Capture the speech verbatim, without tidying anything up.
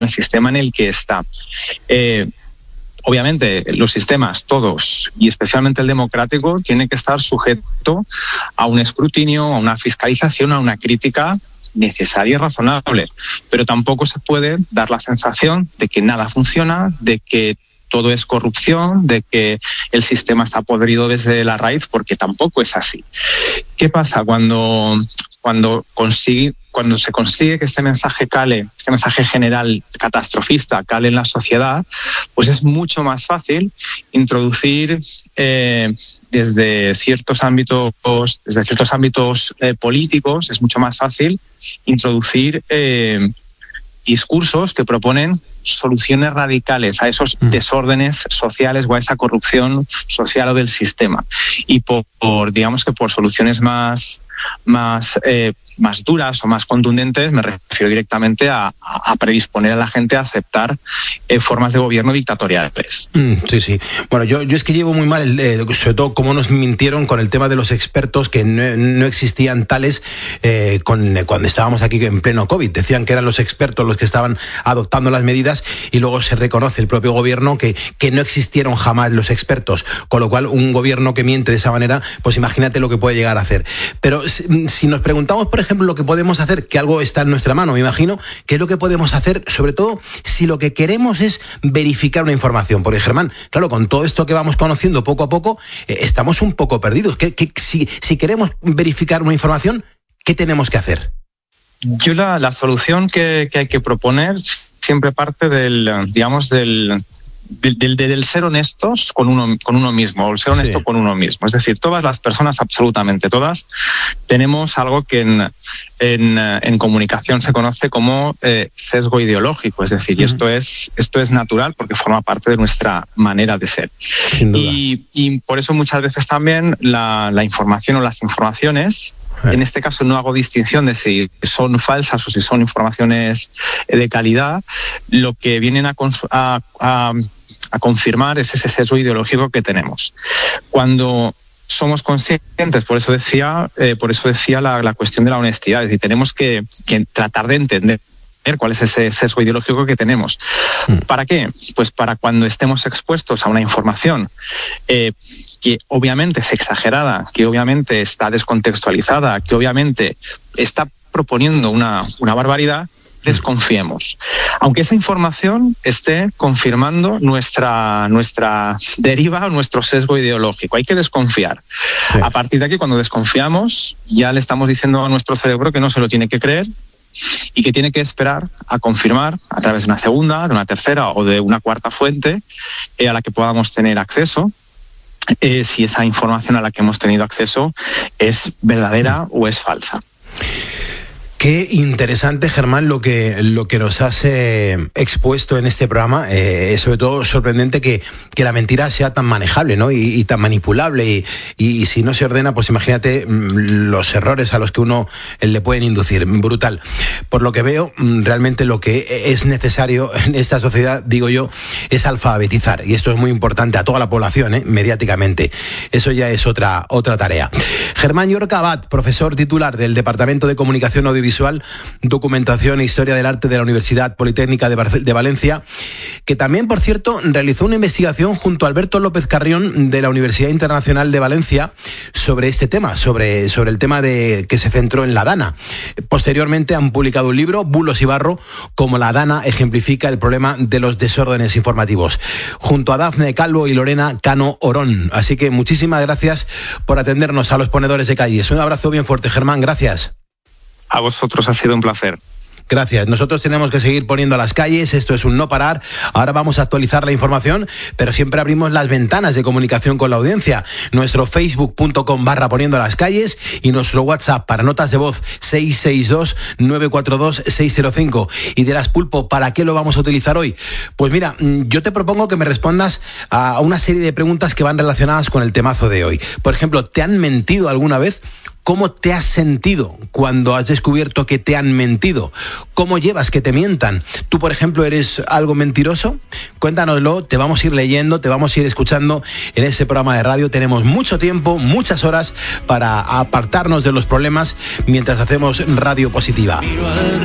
el sistema en el que está. Eh, Obviamente, los sistemas, todos, y especialmente el democrático, tienen que estar sujeto a un escrutinio, a una fiscalización, a una crítica necesaria y razonable. Pero tampoco se puede dar la sensación de que nada funciona, de que todo es corrupción, de que el sistema está podrido desde la raíz, porque tampoco es así. ¿Qué pasa cuando, cuando, consigue, cuando se consigue que este mensaje cale, este mensaje general catastrofista cale en la sociedad? Pues es mucho más fácil introducir eh, desde ciertos ámbitos, desde ciertos ámbitos eh, políticos, es mucho más fácil introducir eh, discursos que proponen soluciones radicales a esos desórdenes sociales o a esa corrupción social o del sistema. Y por, por digamos que por soluciones más, más, eh, más duras o más contundentes, me refiero directamente a, a predisponer a la gente a aceptar eh, formas de gobierno dictatoriales. Mm, sí, sí. Bueno, yo, yo es que llevo muy mal, el, eh, sobre todo cómo nos mintieron con el tema de los expertos, que no, no existían tales eh, con, cuando estábamos aquí en pleno COVID. Decían que eran los expertos los que estaban adoptando las medidas, y luego se reconoce el propio gobierno que, que no existieron jamás los expertos, con lo cual un gobierno que miente de esa manera, pues imagínate lo que puede llegar a hacer. Pero si, si nos preguntamos, por ejemplo, lo que podemos hacer, que algo está en nuestra mano, me imagino, ¿qué es lo que podemos hacer? Sobre todo si lo que queremos es verificar una información. Porque, Germán, claro, con todo esto que vamos conociendo poco a poco, eh, estamos un poco perdidos. ¿Qué, qué, si, si queremos verificar una información, ¿qué tenemos que hacer? Yo la, la solución que, que hay que proponer siempre parte del, digamos, del, del, del, del ser honestos con uno, con uno mismo, o el ser honesto sí. con uno mismo. Es decir, todas las personas, absolutamente todas, tenemos algo que en, en, en comunicación se conoce como eh, sesgo ideológico. Es decir, uh-huh. y esto es, esto es natural porque forma parte de nuestra manera de ser. Sin duda. Y, y por eso muchas veces también la, la información o las informaciones, en este caso no hago distinción de si son falsas o si son informaciones de calidad, lo que vienen a, a, a, a confirmar es ese sesgo ideológico que tenemos. Cuando somos conscientes, por eso decía, eh, por eso decía la, la cuestión de la honestidad, es decir, tenemos que, que tratar de entender cuál es ese sesgo ideológico que tenemos. ¿Para qué? Pues para cuando estemos expuestos a una información eh, que obviamente es exagerada, que obviamente está descontextualizada, que obviamente está proponiendo una, una barbaridad, desconfiemos. Aunque esa información esté confirmando nuestra, nuestra deriva o nuestro sesgo ideológico, hay que desconfiar. Sí. A partir de aquí, cuando desconfiamos, ya le estamos diciendo a nuestro cerebro que no se lo tiene que creer y que tiene que esperar a confirmar a través de una segunda, de una tercera o de una cuarta fuente eh, a la que podamos tener acceso, eh, si esa información a la que hemos tenido acceso es verdadera o es falsa. Qué interesante, Germán, lo que, lo que nos has eh, expuesto en este programa. Eh, es sobre todo sorprendente que, que la mentira sea tan manejable, ¿no? y, y tan manipulable. Y, y, y si no se ordena, pues imagínate los errores a los que uno le pueden inducir. Brutal. Por lo que veo, realmente lo que es necesario en esta sociedad, digo yo, es alfabetizar. Y esto es muy importante a toda la población, ¿eh? mediáticamente. Eso ya es otra, otra tarea. Germán Llorca Abad, profesor titular del Departamento de Comunicación Audiovisual, Documentación e Historia del Arte de la Universidad Politécnica de, Bar- de Valencia, que también, por cierto, realizó una investigación junto a Alberto López Carrión de la Universidad Internacional de Valencia sobre este tema, sobre, sobre el tema de que se centró en la Dana. Posteriormente han publicado un libro, Bulos y Barro, como la Dana ejemplifica el problema de los desórdenes informativos, junto a Dafne Calvo y Lorena Cano Orón. Así que muchísimas gracias por atendernos a los ponedores de calles. Un abrazo bien fuerte, Germán, gracias. A vosotros, ha sido un placer. Gracias. Nosotros tenemos que seguir poniendo a las calles, esto es un no parar. Ahora vamos a actualizar la información, pero siempre abrimos las ventanas de comunicación con la audiencia. Nuestro facebook punto com barra poniendo a las calles y nuestro WhatsApp para notas de voz seis seis dos, nueve cuatro dos, seis cero cinco. Y dirás, Pulpo, ¿para qué lo vamos a utilizar hoy? Pues mira, yo te propongo que me respondas a una serie de preguntas que van relacionadas con el temazo de hoy. Por ejemplo, ¿te han mentido alguna vez? ¿Cómo te has sentido cuando has descubierto que te han mentido? ¿Cómo llevas que te mientan? ¿Tú, por ejemplo, eres algo mentiroso? Cuéntanoslo, te vamos a ir leyendo, te vamos a ir escuchando en ese programa de radio. Tenemos mucho tiempo, muchas horas para apartarnos de los problemas mientras hacemos Radio Positiva.